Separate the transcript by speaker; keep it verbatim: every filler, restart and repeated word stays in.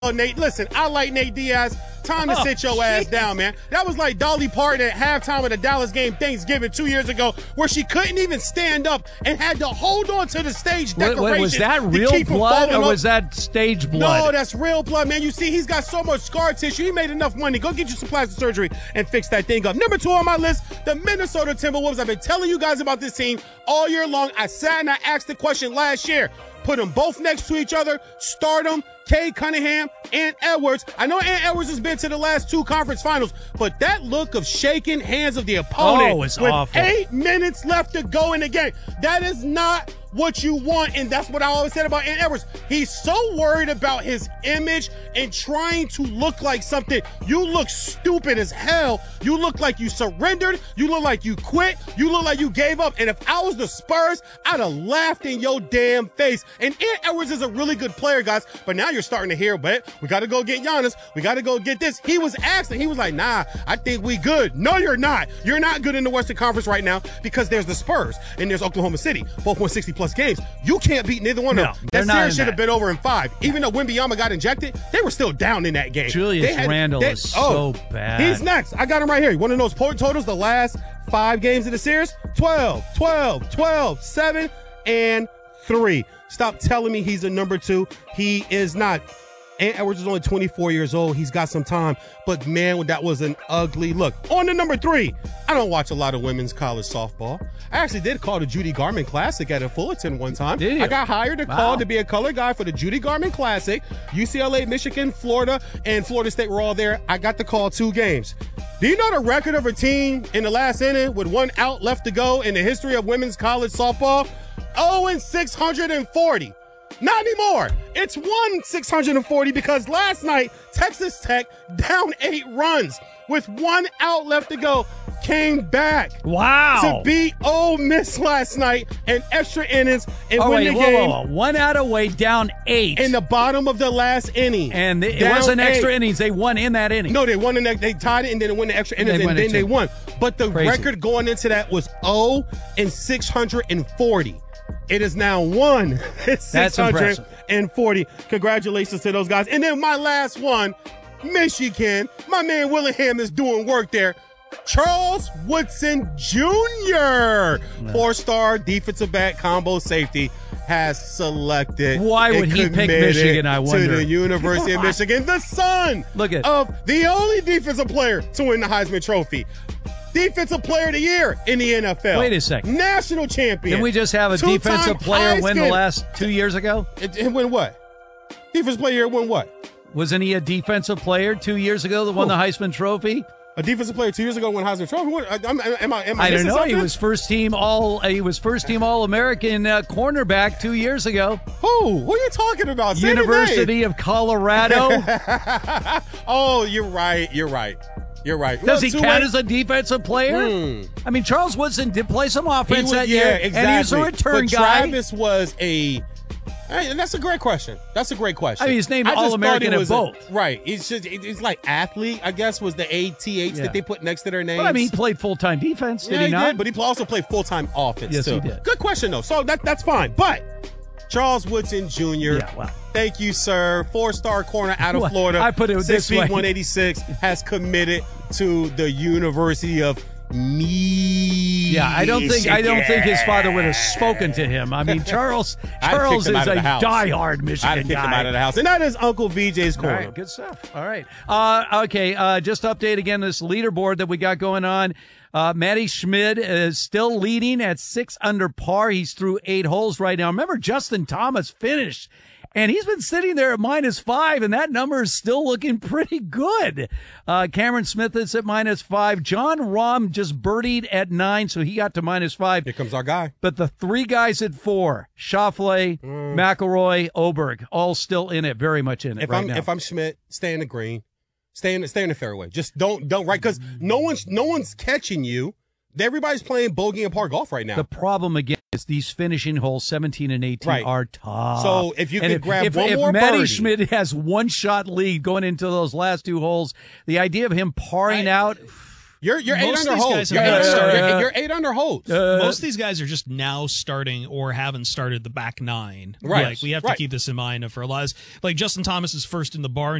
Speaker 1: Oh, Nate, listen, I like Nate Diaz. Time to
Speaker 2: Oh,
Speaker 1: sit your ass
Speaker 2: geez.
Speaker 1: down, man. That was like Dolly Parton at halftime of the Dallas game Thanksgiving two years ago, where she couldn't even stand up and had to hold on to the stage
Speaker 2: Wait,
Speaker 1: decorations.
Speaker 2: wait, was that
Speaker 1: to
Speaker 2: real
Speaker 1: keep from
Speaker 2: blood
Speaker 1: falling
Speaker 2: or
Speaker 1: up.
Speaker 2: was that stage blood?
Speaker 1: No, that's real blood, man. You see, he's got so much scar tissue. He made enough money. Go get you some plastic surgery and fix that thing up. Number two on my list, the Minnesota Timberwolves. I've been telling you guys about this team all year long. I sat and I asked the question last year. Put them both next to each other, start them, Cade Cunningham, and Edwards. I know Ant Edwards has been to the last two conference finals, but that look of shaking hands of the opponent
Speaker 2: Oh, it's
Speaker 1: with
Speaker 2: awful.
Speaker 1: eight minutes left to go in the game, that is not what you want, and that's what I always said about Ant Edwards. He's so worried about his image and trying to look like something. You look stupid as hell. You look like you surrendered. You look like you quit. You look like you gave up. And if I was the Spurs, I'd have laughed in your damn face. And Ant Edwards is a really good player, guys. But now you're starting to hear, but we got to go get Giannis. We got to go get this. He was asked, and he was like, nah, I think we good. No, you're not. You're not good in the Western Conference right now because there's the Spurs and there's Oklahoma City. Both won sixty plus games. You can't beat neither one
Speaker 2: No,
Speaker 1: of them.
Speaker 2: they're
Speaker 1: That
Speaker 2: not
Speaker 1: series
Speaker 2: in
Speaker 1: should
Speaker 2: that.
Speaker 1: have been over in five. Even though Wembanyama got injected, they were still down in that game.
Speaker 2: Julius
Speaker 1: They had-
Speaker 2: Randle
Speaker 1: they-
Speaker 2: is
Speaker 1: oh,
Speaker 2: so bad.
Speaker 1: He's next. I got him right here. One of those point totals, the last five games of the series, twelve, twelve, twelve, seven, and three. Stop telling me he's a number two. He is not. Ant Edwards is only twenty-four years old. He's got some time. But, man, that was an ugly look. On to number three. I don't watch a lot of women's college softball. I actually did call the Judy Garman Classic at a Fullerton one time.
Speaker 2: Did you?
Speaker 1: I got hired to
Speaker 2: Wow.
Speaker 1: call to be a color guy for the Judy Garman Classic. U C L A, Michigan, Florida, and Florida State were all there. I got to call two games. Do you know the record of a team in the last inning with one out left to go in the history of women's college softball? oh and six hundred forty. Not anymore. It's one six hundred forty because last night, Texas Tech, down eight runs with one out left to go, came back
Speaker 2: Wow.
Speaker 1: to beat Ole Miss last night in extra innings and
Speaker 2: Oh,
Speaker 1: win
Speaker 2: wait,
Speaker 1: the
Speaker 2: whoa,
Speaker 1: game
Speaker 2: whoa, whoa. One out away, down eight.
Speaker 1: in the bottom of the last inning.
Speaker 2: and it
Speaker 1: Down
Speaker 2: wasn't extra
Speaker 1: eight.
Speaker 2: innings. They won in that inning.
Speaker 1: No, they won in that. They tied it and then they won the extra innings
Speaker 2: They
Speaker 1: and
Speaker 2: won
Speaker 1: then
Speaker 2: it
Speaker 1: they
Speaker 2: too.
Speaker 1: won. But the
Speaker 2: Crazy.
Speaker 1: record going into that was oh and six hundred forty. It is now one and six hundred forty. Congratulations to those guys. And then my last one, Michigan. My man Willingham is doing work there. Charles Woodson Junior, four-star defensive back combo safety, has selected.
Speaker 2: Why would
Speaker 1: and
Speaker 2: he pick
Speaker 1: committed
Speaker 2: Michigan, I
Speaker 1: To
Speaker 2: wonder?
Speaker 1: the University of Michigan, the son
Speaker 2: Look at-
Speaker 1: of the only defensive player to win the Heisman Trophy. Defensive Player of the Year in the N F L.
Speaker 2: Wait a second.
Speaker 1: National champion.
Speaker 2: Didn't we just have a
Speaker 1: Two-time
Speaker 2: defensive player win the
Speaker 1: Heisman.
Speaker 2: last two years ago?
Speaker 1: It, it win what? Defensive Player of the Year win what?
Speaker 2: Wasn't he a defensive player two years ago that won
Speaker 1: Who?
Speaker 2: the Heisman Trophy?
Speaker 1: A defensive player two years ago won Heisman Trophy. What, I, I'm, am I? Am I,
Speaker 2: I don't
Speaker 1: missing
Speaker 2: know.
Speaker 1: something?
Speaker 2: He was first team all. He was first team All American uh, cornerback two years ago.
Speaker 1: Who? Who are you talking about? Say the name.
Speaker 2: University of Colorado.
Speaker 1: Oh, you're right. You're right. You're right.
Speaker 2: Does
Speaker 1: Well,
Speaker 2: he
Speaker 1: two
Speaker 2: count
Speaker 1: way-
Speaker 2: as a defensive player?
Speaker 1: Hmm.
Speaker 2: I mean, Charles Woodson did play some
Speaker 1: He
Speaker 2: offense
Speaker 1: was-
Speaker 2: that
Speaker 1: yeah,
Speaker 2: year,
Speaker 1: exactly.
Speaker 2: and he was a return
Speaker 1: but
Speaker 2: guy.
Speaker 1: Travis was a. Hey, that's a great question. That's a great question.
Speaker 2: I mean, he's named
Speaker 1: I just
Speaker 2: All-American
Speaker 1: thought he
Speaker 2: at
Speaker 1: was a-
Speaker 2: both.
Speaker 1: right. He's just it's like athlete, I guess, was the A T H
Speaker 2: Yeah.
Speaker 1: that they put next to their names.
Speaker 2: But I mean, he played full time defense, did
Speaker 1: yeah,
Speaker 2: he,
Speaker 1: he
Speaker 2: not?
Speaker 1: did, but he also played full time offense
Speaker 2: Yes,
Speaker 1: too.
Speaker 2: he did.
Speaker 1: Good question though. So that that's fine. But Charles Woodson Junior
Speaker 2: Yeah, wow.
Speaker 1: Thank you, sir. Four star corner out of
Speaker 2: Well,
Speaker 1: Florida.
Speaker 2: I put it
Speaker 1: six
Speaker 2: this
Speaker 1: feet
Speaker 2: way.
Speaker 1: one eighty six has committed to the University of Michigan.
Speaker 2: Yeah, I don't think I don't think his father would have spoken to him. I mean, Charles Charles
Speaker 1: him
Speaker 2: is
Speaker 1: out of
Speaker 2: a
Speaker 1: the house.
Speaker 2: diehard Michigan
Speaker 1: I'd kick
Speaker 2: guy.
Speaker 1: him out of the house. And that is Uncle V J's
Speaker 2: All
Speaker 1: corner.
Speaker 2: right, good stuff. All right. Uh, okay, uh, just update again this leaderboard that we got going on. Uh, Matty Schmid is still leading at six under par. He's through eight holes right now. Remember, Justin Thomas finished, and he's been sitting there at minus five, and that number is still looking pretty good. Uh, Cameron Smith is at minus five. John Rahm just birdied at nine, so he got to minus five.
Speaker 1: Here comes our guy.
Speaker 2: But the three guys at four, Schauffele,
Speaker 1: Mm.
Speaker 2: McIlroy, Oberg, all still in it, very much in it
Speaker 1: If
Speaker 2: right
Speaker 1: I'm
Speaker 2: now.
Speaker 1: if I'm Schmidt, stay in the green, stay in stay in the fairway. Just don't don't right because no one's no one's catching you. Everybody's playing bogey and par golf right now.
Speaker 2: The problem again is these finishing holes, seventeen and eighteen,
Speaker 1: Right.
Speaker 2: are tough.
Speaker 1: So if you
Speaker 2: And
Speaker 1: could grab
Speaker 2: if,
Speaker 1: one
Speaker 2: if
Speaker 1: more
Speaker 2: Matty
Speaker 1: birdie-
Speaker 2: Schmidt has one shot lead going into those last two holes, the idea of him parring
Speaker 1: I-
Speaker 2: out,
Speaker 1: You're you're eight
Speaker 3: Most of
Speaker 1: under
Speaker 3: these
Speaker 1: holds.
Speaker 3: guys
Speaker 1: You're,
Speaker 3: have
Speaker 1: eight
Speaker 3: not
Speaker 1: under,
Speaker 3: started.
Speaker 1: you're, you're eight under holds.
Speaker 2: Uh,
Speaker 3: Most of these guys are just now starting or haven't started the back nine.
Speaker 1: Right.
Speaker 3: Like we have to
Speaker 1: Right.
Speaker 3: keep this in mind for a lot of, like Justin Thomas is first in the bar.